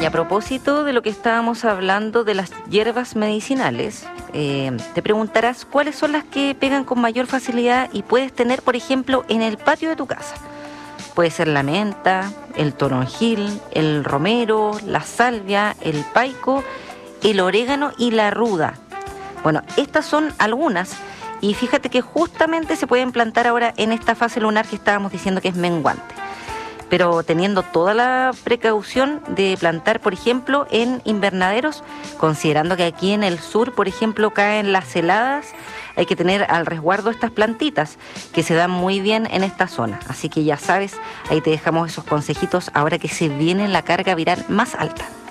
y a propósito de lo que estábamos hablando de las hierbas medicinales, te preguntarás cuáles son las que pegan con mayor facilidad y puedes tener, por ejemplo, en el patio de tu casa. Puede ser la menta, el toronjil, el romero, la salvia, el paico, el orégano y la ruda. Bueno, estas son algunas y fíjate que justamente se pueden plantar ahora en esta fase lunar que estábamos diciendo que es menguante. Pero teniendo toda la precaución de plantar, por ejemplo, en invernaderos, considerando que aquí en el sur, por ejemplo, caen las heladas, hay que tener al resguardo estas plantitas que se dan muy bien en esta zona. Así que ya sabes, ahí te dejamos esos consejitos ahora que se viene la carga viral más alta.